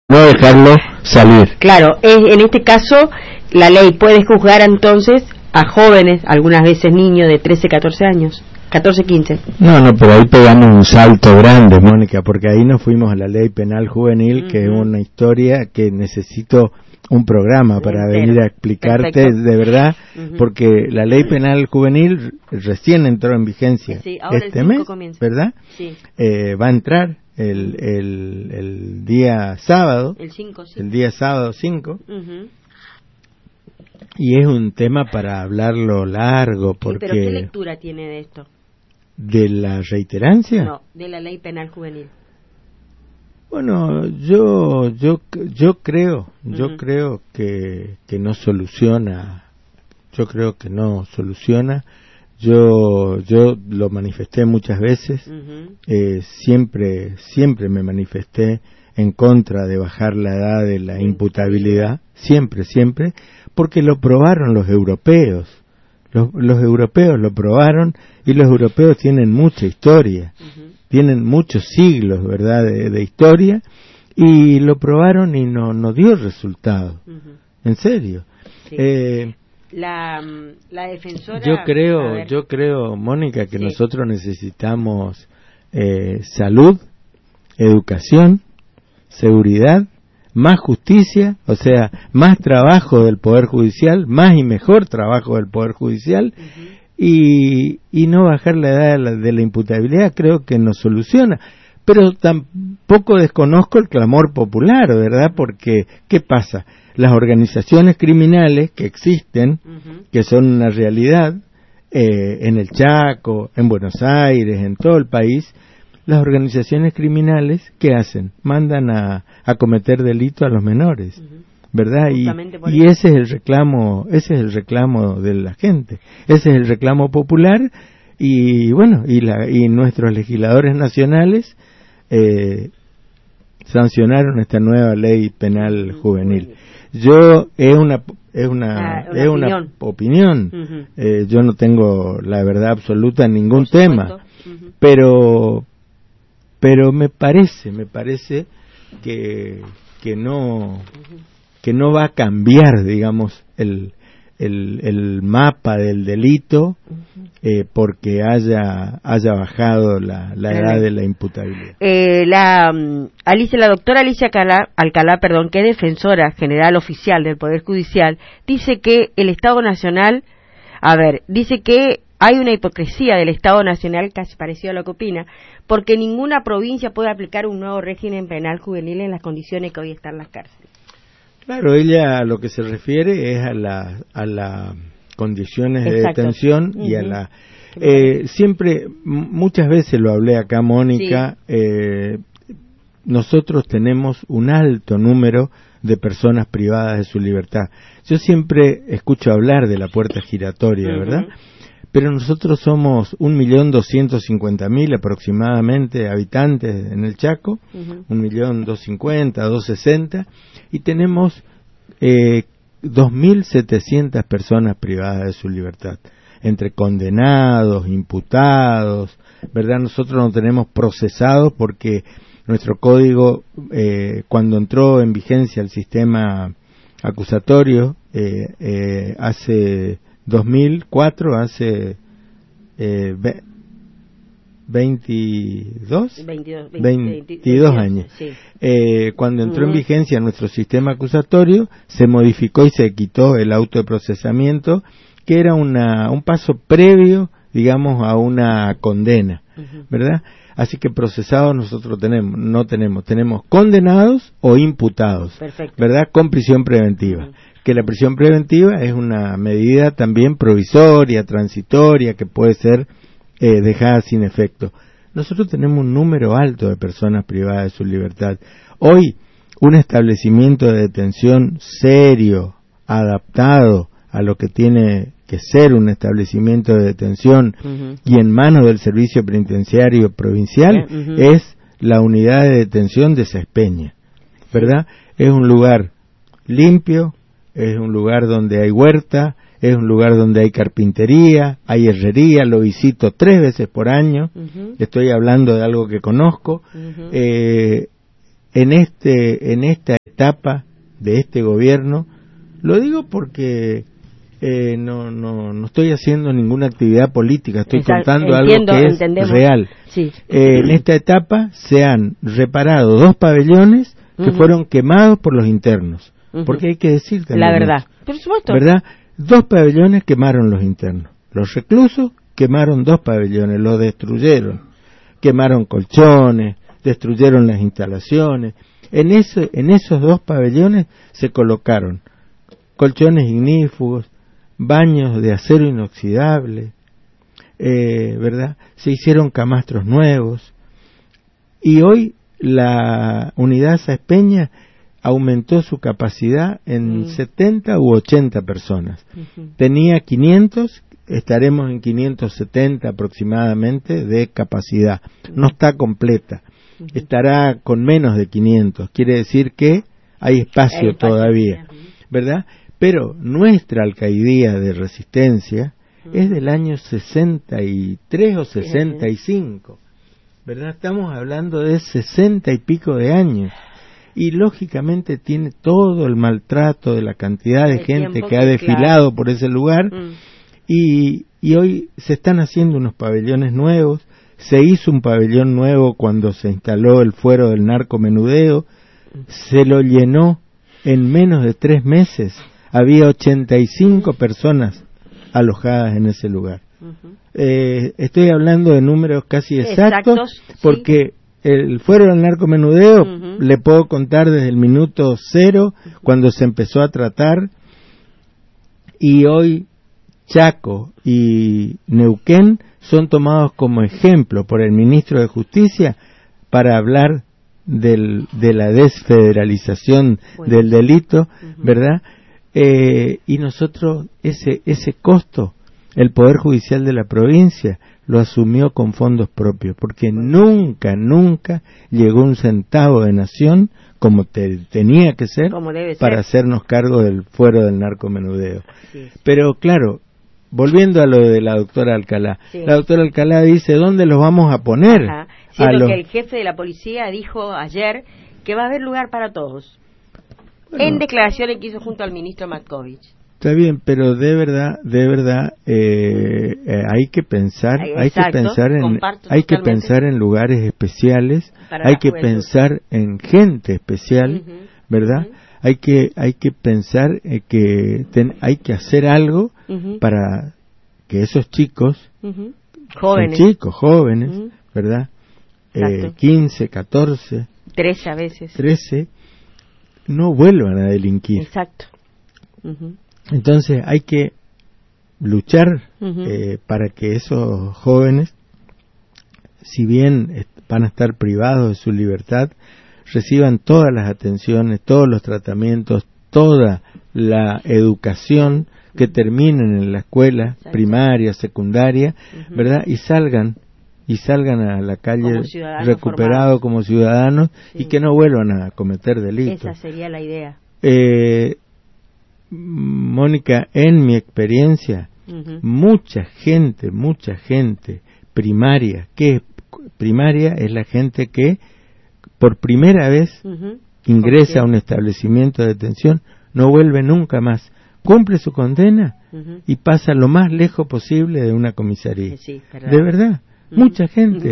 no dejarlo salir. Claro, en este caso la ley puede juzgar entonces a jóvenes, algunas veces niños de 13, 14 años, 14, 15. No, pero ahí pegamos un salto grande, Mónica, porque ahí nos fuimos a la ley penal juvenil, que es una historia que necesito un programa para venir a explicarte. Perfecto. De verdad, porque la ley penal juvenil recién entró en vigencia este mes, comienza. ¿Verdad? Sí. Va a entrar el día sábado, el día sábado 5, y es un tema para hablarlo largo, porque... Sí, pero ¿qué lectura tiene de esto? ¿De la reiterancia? No, de la ley penal juvenil. Bueno, yo creo que no soluciona. Yo creo que no soluciona. Yo lo manifesté muchas veces. Siempre me manifesté en contra de bajar la edad de la imputabilidad. Siempre, porque lo probaron los europeos. Los europeos lo probaron, y los europeos tienen mucha historia. Tienen muchos siglos, ¿verdad?, de historia, y lo probaron y no dio resultado. En serio. Sí. La defensora... Yo creo, Mónica, que nosotros necesitamos salud, educación, seguridad, más justicia, o sea, más trabajo del Poder Judicial, más y mejor trabajo del Poder Judicial, y no bajar la edad de la imputabilidad. Creo que nos soluciona, pero tampoco desconozco el clamor popular, ¿verdad? Porque, ¿qué pasa? Las organizaciones criminales que existen, que son una realidad, en el Chaco, en Buenos Aires, en todo el país, las organizaciones criminales, ¿qué hacen? Mandan a cometer delito a los menores, ¿verdad? Y ese es el reclamo de la gente, ese es el reclamo popular, y bueno, y nuestros legisladores nacionales sancionaron esta nueva ley penal juvenil. Es una opinión. Yo no tengo la verdad absoluta en ningún tema, pero me parece que no va a cambiar, digamos, el mapa del delito, porque haya bajado la edad de la imputabilidad. La doctora Alicia Alcalá, que es defensora general oficial del Poder Judicial, dice que el Estado Nacional, dice que hay una hipocresía del Estado Nacional, casi parecido a lo que opina, porque ninguna provincia puede aplicar un nuevo régimen penal juvenil en las condiciones que hoy están las cárceles. Claro, ella a lo que se refiere es a las condiciones de detención y a la... siempre, muchas veces lo hablé acá, Mónica, nosotros tenemos un alto número de personas privadas de su libertad. Yo siempre escucho hablar de la puerta giratoria, ¿verdad? Pero nosotros somos 1.250.000 aproximadamente habitantes en el Chaco, 1.250.000, 260, y tenemos 2.700 personas privadas de su libertad, entre condenados, imputados, ¿verdad? Nosotros no tenemos procesados porque nuestro código, cuando entró en vigencia el sistema acusatorio, hace 2004, hace 22 años. Sí. Cuando entró en vigencia nuestro sistema acusatorio, se modificó y se quitó el auto de procesamiento, que era un paso previo, digamos, a una condena, ¿verdad? Así que procesados nosotros tenemos condenados o imputados, ¿verdad? Con prisión preventiva. Que la prisión preventiva es una medida también provisoria, transitoria, que puede ser dejada sin efecto. Nosotros tenemos un número alto de personas privadas de su libertad. Hoy, un establecimiento de detención serio, adaptado a lo que tiene que ser un establecimiento de detención y en manos del Servicio Penitenciario Provincial, es la unidad de detención de Sespeña, ¿verdad? Es un lugar limpio, es un lugar donde hay huerta, es un lugar donde hay carpintería, hay herrería, lo visito 3 veces por año, estoy hablando de algo que conozco. En esta etapa de este gobierno, lo digo porque no estoy haciendo ninguna actividad política, estoy contando algo que es real. Sí. En esta etapa se han reparado 2 pabellones que fueron quemados por los internos, porque hay que decir también la verdad, por supuesto, ¿verdad? 2 pabellones quemaron los internos, los reclusos quemaron 2 pabellones, los destruyeron, quemaron colchones, destruyeron las instalaciones. En esos 2 pabellones se colocaron colchones ignífugos, baños de acero inoxidable, ¿verdad? Se hicieron camastros nuevos, y hoy la unidad Sáenz Peña aumentó su capacidad en 70 u 80 personas. Tenía 500, estaremos en 570 aproximadamente de capacidad. No está completa, estará con menos de 500, quiere decir que hay espacio todavía, ¿verdad? Pero nuestra alcaidía de Resistencia es del año 63 o 65, ¿verdad? Estamos hablando de 60 y pico de años, y lógicamente tiene todo el maltrato de la cantidad de gente que ha desfilado por ese lugar, y hoy se están haciendo unos pabellones nuevos. Se hizo un pabellón nuevo cuando se instaló el fuero del narcomenudeo, se lo llenó en menos de 3 meses. Había 85 personas alojadas en ese lugar. Estoy hablando de números casi exactos, porque el fuero del narcomenudeo le puedo contar desde el minuto 0, cuando se empezó a tratar, y hoy Chaco y Neuquén son tomados como ejemplo por el ministro de Justicia para hablar de la desfederalización del delito, ¿verdad? Y nosotros ese costo, el Poder Judicial de la provincia lo asumió con fondos propios, porque nunca llegó un centavo de nación como tenía que ser para hacernos cargo del fuero del narcomenudeo. Pero claro, volviendo a lo de la doctora Alcalá, la doctora Alcalá dice, ¿dónde los vamos a poner? Siendo que el jefe de la policía dijo ayer que va a haber lugar para todos, en declaraciones que hizo junto al ministro Matkovich. Está bien, pero de verdad hay que pensar, hay que pensar en lugares especiales, hay que pensar en gente especial, ¿verdad? Hay que pensar que hay que hacer algo para que esos chicos, jóvenes, ¿verdad? 15, 14, 13 a veces, 13, no vuelvan a delinquir. Exacto. Entonces hay que luchar para que esos jóvenes, si bien van a estar privados de su libertad, reciban todas las atenciones, todos los tratamientos, toda la educación, que terminen en la escuela primaria, secundaria, ¿verdad? Y salgan a la calle recuperados como ciudadanos, y que no vuelvan a cometer delitos. Esa sería la idea. Mónica, en mi experiencia, mucha gente primaria es la gente que por primera vez ingresa a un establecimiento de detención, no vuelve nunca más, cumple su condena y pasa lo más lejos posible de una comisaría. De verdad, mucha gente.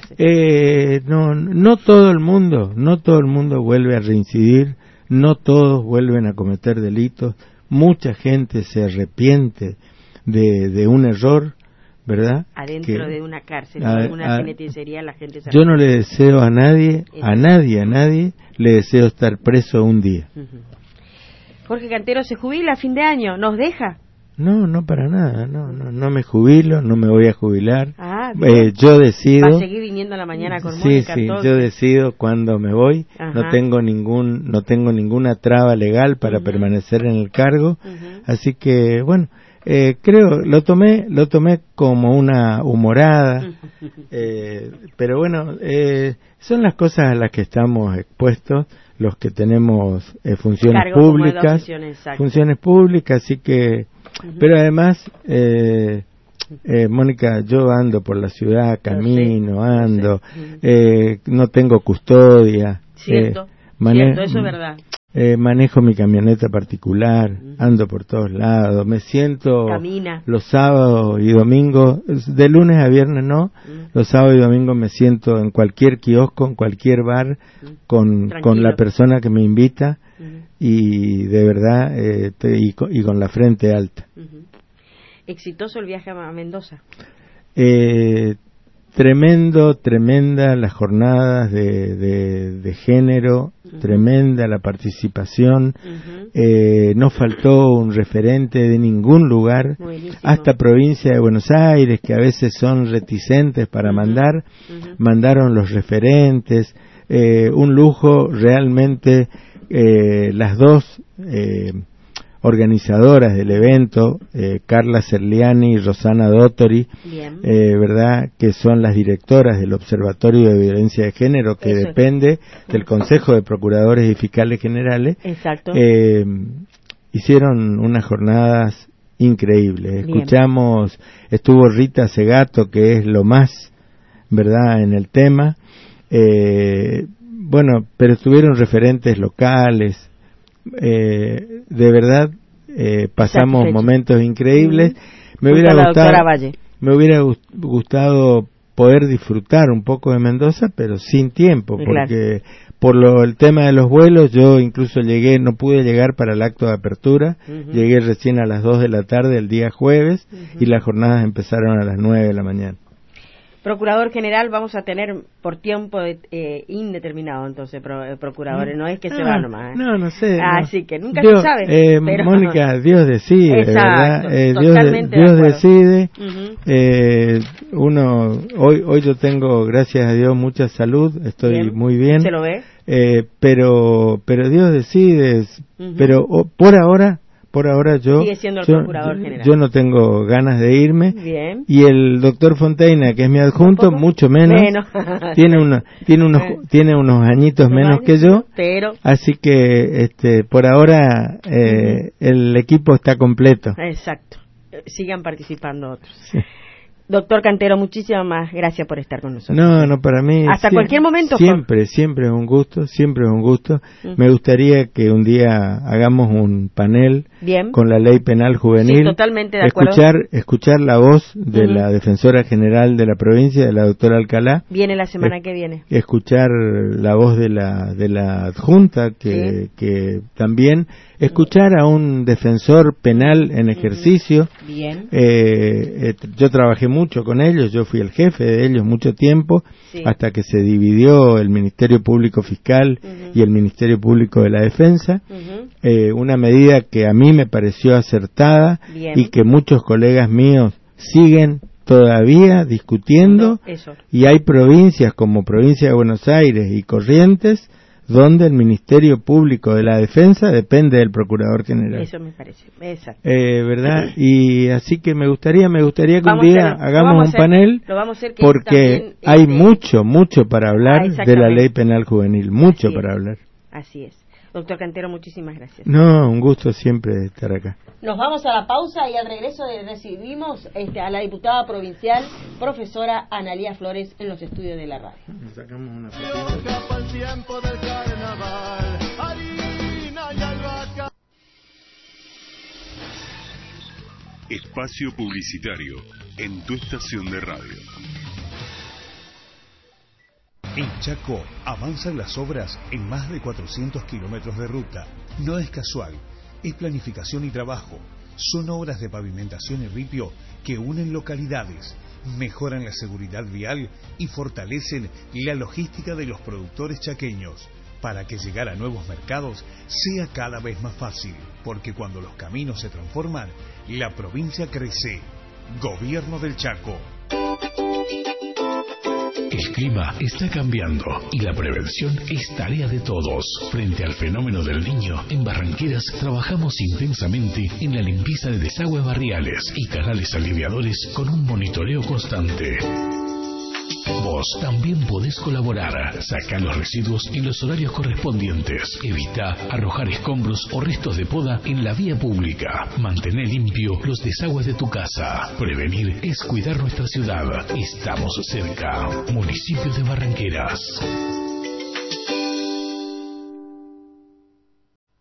No todo el mundo vuelve a reincidir, no todos vuelven a cometer delitos, mucha gente se arrepiente de un error, ¿verdad? Adentro de una cárcel, de una penitenciaría, la gente se arrepiente. Yo no le deseo a nadie, le deseo estar preso un día. Jorge Cantero se jubila a fin de año, ¿nos deja? No, para nada, no me jubilo, no me voy a jubilar. Yo decido. ¿Va a seguir viniendo a la mañana con Mónica? Sí, yo decido cuándo me voy. No tengo ninguna traba legal para permanecer en el cargo, así que bueno, creo lo tomé como una humorada, pero bueno, son las cosas a las que estamos expuestos los que tenemos funciones públicas, así que pero además, Mónica, yo ando por la ciudad, camino, no tengo custodia. Cierto, eso es verdad. Manejo mi camioneta particular, ando por todos lados, me siento. Camina. Los sábados y domingos, de lunes a viernes no, los sábados y domingos me siento en cualquier kiosco, en cualquier bar, con la persona que me invita, y de verdad, y con la frente alta. ¿Exitoso el viaje a Mendoza? Tremenda las jornadas de género, tremenda la participación, no faltó un referente de ningún lugar, hasta provincia de Buenos Aires, que a veces son reticentes para mandar, mandaron los referentes, un lujo realmente. Las dos organizadoras del evento, Carla Serliani y Rosana Dottori, verdad, que son las directoras del Observatorio de Violencia de Género, que depende del Consejo de Procuradores y Fiscales Generales. Exacto. Hicieron unas jornadas increíbles. Escuchamos, estuvo Rita Segato, que es lo más, verdad, en el tema. Bueno, pero estuvieron referentes locales. De verdad, pasamos momentos increíbles. Me hubiera gustado poder disfrutar un poco de Mendoza, pero sin tiempo, porque por el tema de los vuelos, yo incluso no pude llegar para el acto de apertura, llegué recién a las 2 de la tarde el día jueves, y las jornadas empezaron a las 9 de la mañana. Procurador General, vamos a tener por tiempo indeterminado, entonces, procuradores, no es que se va nomás. No sé. Así que nunca se sabe. Pero... Mónica, Dios decide, exacto, ¿verdad? Dios decide. Hoy yo tengo, gracias a Dios, mucha salud, estoy muy bien. ¿Se lo ve? Pero Dios decide, pero por ahora yo sigue siendo el procurador general. Yo no tengo ganas de irme. Bien. Y el doctor Fonteina, que es mi adjunto, mucho menos. tiene unos añitos menos que yo. Pero así que por ahora el equipo está completo. Exacto. Sigan participando otros. Sí. Doctor Cantero, muchísimas gracias por estar con nosotros. No, para mí... Hasta cualquier momento. Siempre es un gusto. Me gustaría que un día hagamos un panel con la ley penal juvenil. Sí, totalmente de acuerdo. Escuchar la voz de la defensora general de la provincia, de la doctora Alcalá. Viene la semana que viene. Escuchar la voz de la adjunta, que también... Escuchar a un defensor penal en ejercicio. Bien. Yo trabajé mucho con ellos, yo fui el jefe de ellos mucho tiempo, hasta que se dividió el Ministerio Público Fiscal y el Ministerio Público de la Defensa. Una medida que a mí me pareció acertada y que muchos colegas míos siguen todavía discutiendo. Y hay provincias como Provincia de Buenos Aires y Corrientes, donde el Ministerio Público de la Defensa depende del Procurador General. Eso me parece, exacto. ¿Verdad? Y así que me gustaría que un día hagamos un panel, porque hay mucho para hablar de la Ley Penal Juvenil, mucho para hablar. Así es. Doctor Cantero, muchísimas gracias. No, un gusto siempre estar acá. Nos vamos a la pausa y al regreso recibimos a la diputada provincial, profesora Analía Flores, en los estudios de la radio. Sacamos una Espacio publicitario en tu estación de radio. En Chaco avanzan las obras en más de 400 kilómetros de ruta. No es casual, es planificación y trabajo. Son obras de pavimentación y ripio que unen localidades, mejoran la seguridad vial y fortalecen la logística de los productores chaqueños, para que llegar a nuevos mercados sea cada vez más fácil, porque cuando los caminos se transforman, la provincia crece. Gobierno del Chaco. El clima está cambiando y la prevención es tarea de todos. Frente al fenómeno del Niño, en Barranqueras trabajamos intensamente en la limpieza de desagües barriales y canales aliviadores con un monitoreo constante. Vos también podés colaborar. Saca los residuos en los horarios correspondientes. Evita arrojar escombros o restos de poda en la vía pública. Mantener limpio los desagües de tu casa. Prevenir es cuidar nuestra ciudad. Estamos cerca. Municipio de Barranqueras.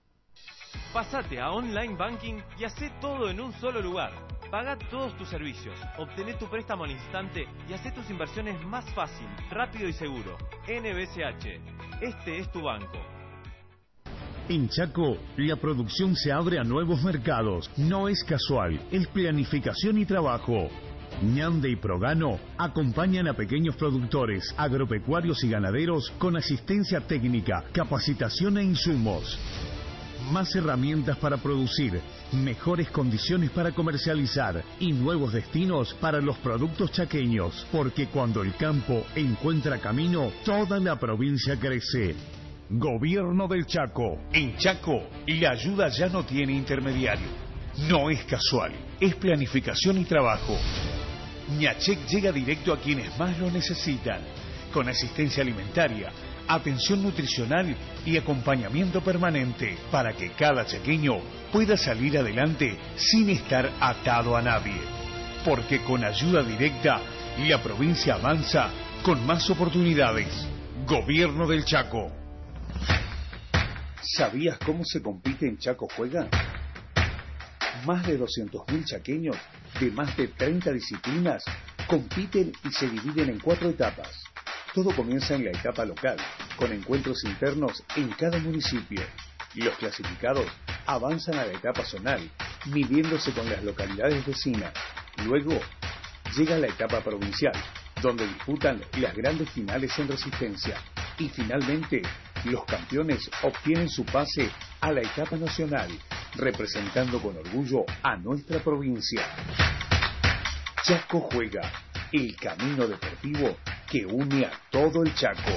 Pásate a Online Banking y hacé todo en un solo lugar. Paga todos tus servicios, obtené tu préstamo al instante y hacé tus inversiones más fácil, rápido y seguro. NBCH, este es tu banco. En Chaco, la producción se abre a nuevos mercados. No es casual, es planificación y trabajo. Ñande y Progano acompañan a pequeños productores, agropecuarios y ganaderos con asistencia técnica, capacitación e insumos. Más herramientas para producir, mejores condiciones para comercializar y nuevos destinos para los productos chaqueños, porque cuando el campo encuentra camino, toda la provincia crece. Gobierno del Chaco. En Chaco, la ayuda ya no tiene intermediario. No es casual, es planificación y trabajo. Ñachec llega directo a quienes más lo necesitan, con asistencia alimentaria, atención nutricional y acompañamiento permanente para que cada chaqueño pueda salir adelante sin estar atado a nadie. Porque con ayuda directa, la provincia avanza con más oportunidades. Gobierno del Chaco. ¿Sabías cómo se compite en Chaco Juega? Más de 200.000 chaqueños de más de 30 disciplinas compiten y se dividen en 4 etapas. Todo comienza en la etapa local, con encuentros internos en cada municipio. Los clasificados avanzan a la etapa zonal, midiéndose con las localidades vecinas. Luego llega la etapa provincial, donde disputan las grandes finales en resistencia. Y finalmente, los campeones obtienen su pase a la etapa nacional, representando con orgullo a nuestra provincia. Chaco Juega, el camino deportivo que une a todo el Chaco.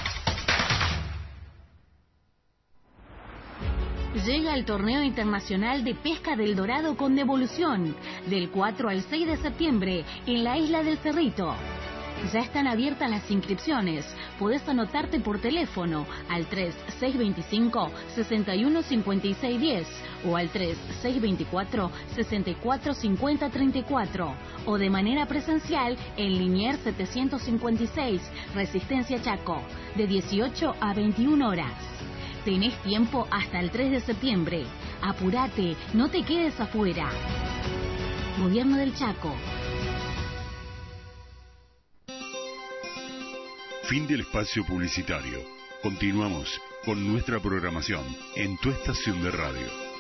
Llega el Torneo Internacional de Pesca del Dorado con devolución, del 4 al 6 de septiembre, en la isla del Cerrito. Ya están abiertas las inscripciones. Podés anotarte por teléfono al 3625-615610 o al 3624-645034 o de manera presencial en Liniers 756, Resistencia Chaco, de 18 a 21 horas. Tenés tiempo hasta el 3 de septiembre. Apurate, no te quedes afuera. Gobierno del Chaco. Fin del espacio publicitario. Continuamos con nuestra programación en tu estación de radio.